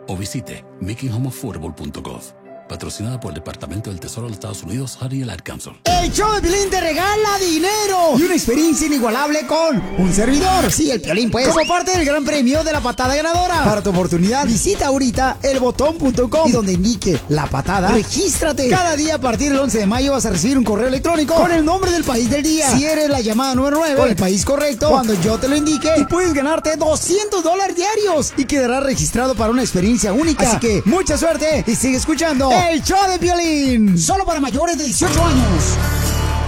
o visite makinghomeaffordable.gov. Patrocinada por el Departamento del Tesoro de los Estados Unidos, Harry el Ad Council. El show de Piolín te regala dinero y una experiencia inigualable con un servidor. Sí, el Piolín, pues. Como parte del gran premio de la patada ganadora. Para tu oportunidad, visita ahorita elbotón.com y donde indique la patada, regístrate. Cada día a partir del 11 de mayo vas a recibir un correo electrónico con el nombre del país del día. Si eres la llamada número 9 con el país correcto, cuando yo te lo indique, y puedes ganarte $200 diarios y quedarás registrado para una experiencia única. Así que, mucha suerte y sigue escuchando el show de Piolín. Solo para mayores de 18 años.